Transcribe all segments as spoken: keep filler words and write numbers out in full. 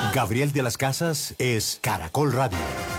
Gabriel de las Casas es Caracol Radio.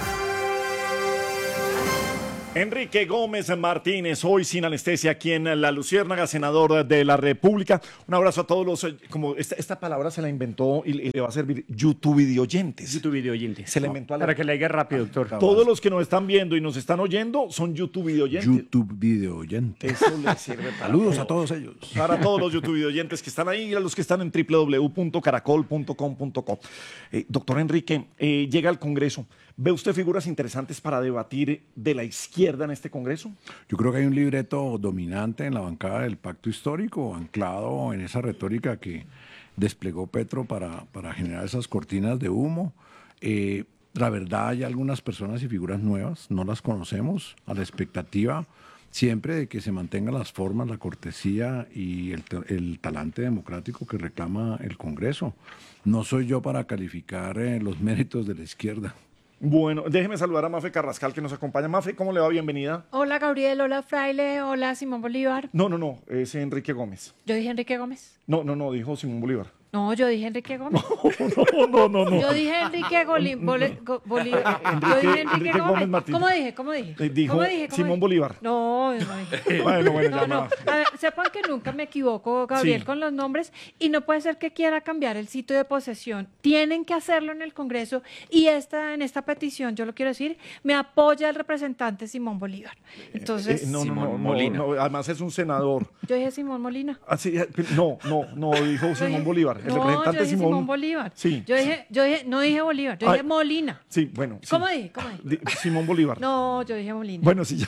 Enrique Gómez Martínez, hoy sin anestesia, aquí en La Luciérnaga, senador de la República. Un abrazo a todos los, como esta, esta palabra se la inventó y le va a servir YouTube videoyentes. YouTube videoyentes. Se la inventó a la... Para que le diga rápido, doctor. Todos los que nos están viendo y nos están oyendo son YouTube videoyentes. YouTube videoyentes. Eso le sirve para Saludos todo. a todos ellos. Para todos los YouTube videoyentes que están ahí y a los que están en doble u doble u doble u punto caracol punto com punto co. Eh, doctor Enrique, eh, llega al Congreso. ¿Ve usted figuras interesantes para debatir de la izquierda en este Congreso? Yo creo que hay un libreto dominante en la bancada del Pacto Histórico, anclado en esa retórica que desplegó Petro para, para generar esas cortinas de humo. Eh, la verdad, hay algunas personas y figuras nuevas, no las conocemos, a la expectativa siempre de que se mantengan las formas, la cortesía y el, el talante democrático que reclama el Congreso. No soy yo para calificar eh, los méritos de la izquierda. Bueno, déjeme saludar a Mafe Carrascal que nos acompaña. Mafe, ¿cómo le va? Bienvenida. Hola Gabriel, hola Fraile, hola Simón Bolívar. No, no, no, es Enrique Gómez. Yo dije Enrique Gómez. No, no, no, dijo Simón Bolívar. No, yo dije Enrique Gómez. No, no, no, no. Yo dije Enrique Goli- Bole- Go- Bolívar. Enrique- Yo dije Enrique, Enrique Gómez. Gómez Martínez. ¿Cómo dije? ¿Cómo dije? Eh, dijo ¿Cómo dije? ¿Cómo Simón dije? Bolívar. No, yo no dije. Bueno, bueno, No, ya no. ma- A ver, sepan que nunca me equivoco, Gabriel, Sí. con los nombres y no puede ser que quiera cambiar el sitio de posesión. Tienen que hacerlo en el Congreso y esta, en esta petición, yo lo quiero decir, me apoya el representante Simón Bolívar. Entonces, Eh, no, no, Simón no, no, Molina. no, además es un senador. yo dije Simón Molina. Ah, sí, eh, no, no, no, dijo Yo Simón dije- Bolívar. El no, representante yo dije Simón. Simón Bolívar. Sí. Yo dije, yo dije, no dije Bolívar, yo Ay. dije Molina. Sí, bueno. sí. ¿Cómo dije? ¿Cómo dije? Di- Simón Bolívar. No, yo dije Molina. Bueno, sí, ya.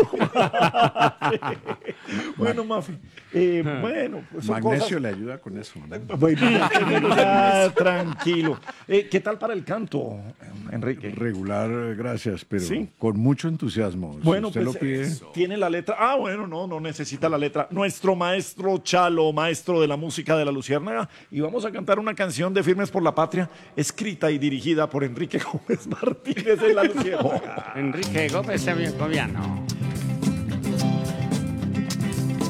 Bueno, bueno Mafi. Eh, bueno, pues son Magnesio cosas... le ayuda con eso, ¿no? Bueno, ya, tranquilo. Eh, ¿Qué tal para el canto, Enrique? Regular, gracias, pero Sí. con mucho entusiasmo. Si Bueno, usted pues lo pide. eh, tiene la letra. Ah, bueno, no, no necesita la letra. Nuestro maestro Chalo, maestro de la música de la Luciérnaga. Y vamos a cantar una canción de Firmes por la Patria, escrita y dirigida por Enrique Gómez Martínez de la Luciérnaga. Enrique Gómez Gobierno.